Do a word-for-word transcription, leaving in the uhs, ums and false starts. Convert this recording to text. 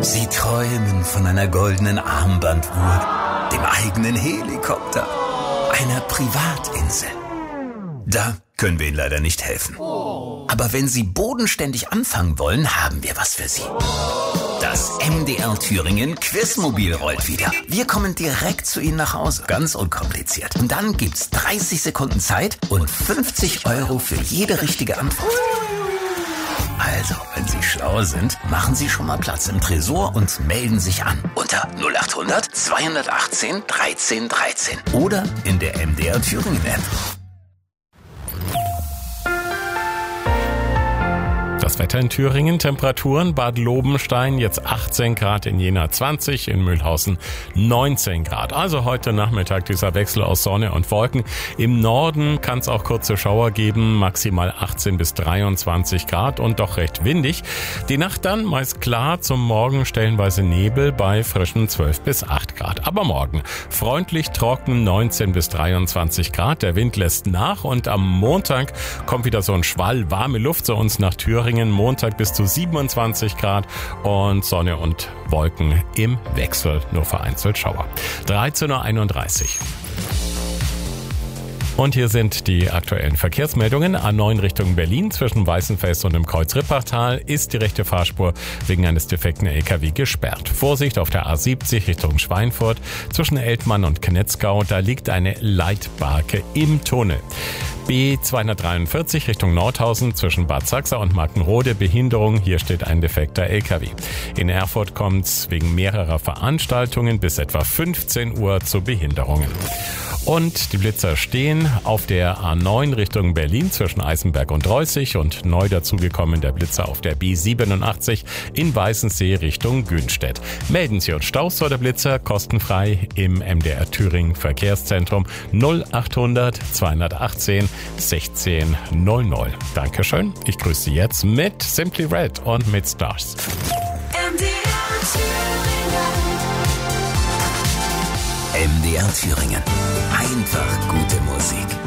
Sie träumen von einer goldenen Armbanduhr, dem eigenen Helikopter, einer Privatinsel. Da können wir Ihnen leider nicht helfen. Aber wenn Sie bodenständig anfangen wollen, haben wir was für Sie. Das M D R Thüringen Quizmobil rollt wieder. Wir kommen direkt zu Ihnen nach Hause. Ganz unkompliziert. Und dann gibt's dreißig Sekunden Zeit und fünfzig Euro für jede richtige Antwort. Also, wenn Sie schlau sind, machen Sie schon mal Platz im Tresor und melden sich an. Unter null acht hundert zweihundertachtzehn dreizehn dreizehn. Oder in der M D R Thüringen App. Das Wetter in Thüringen, Temperaturen, Bad Lobenstein jetzt achtzehn Grad, in Jena zwanzig, in Mühlhausen neunzehn Grad. Also heute Nachmittag dieser Wechsel aus Sonne und Wolken. Im Norden kann es auch kurze Schauer geben, maximal achtzehn bis dreiundzwanzig Grad und doch recht windig. Die Nacht dann meist klar, zum Morgen stellenweise Nebel bei frischen zwölf bis acht Grad. Aber morgen freundlich trocken, neunzehn bis dreiundzwanzig Grad. Der Wind lässt nach und am Montag kommt wieder so ein Schwall warme Luft zu uns nach Thüringen. Montag bis zu siebenundzwanzig Grad und Sonne und Wolken im Wechsel, nur vereinzelt Schauer. dreizehn Uhr einunddreißig. Und hier sind die aktuellen Verkehrsmeldungen. A neun Richtung Berlin zwischen Weißenfels und dem Kreuz-Rippachtal ist die rechte Fahrspur wegen eines defekten L K W gesperrt. Vorsicht auf der A siebzig Richtung Schweinfurt zwischen Eltmann und Knetzgau, da liegt eine Leitbarke im Tunnel. B zweihundertdreiundvierzig Richtung Nordhausen zwischen Bad Sachsa und Markenrode Behinderung. Hier steht ein defekter L K W. In Erfurt kommt es wegen mehrerer Veranstaltungen bis etwa fünfzehn Uhr zu Behinderungen. Und die Blitzer stehen auf der A neun Richtung Berlin zwischen Eisenberg und Reußig und neu dazugekommen der Blitzer auf der B siebenundachtzig in Weißensee Richtung Günstedt. Melden Sie uns Staus oder Blitzer kostenfrei im M D R Thüringen Verkehrszentrum null acht hundert zweihundertachtzehn sechzehn null null. Dankeschön. Ich grüße Sie jetzt mit Simply Red und mit Stars. M D R Thüringen. Einfach gute Musik.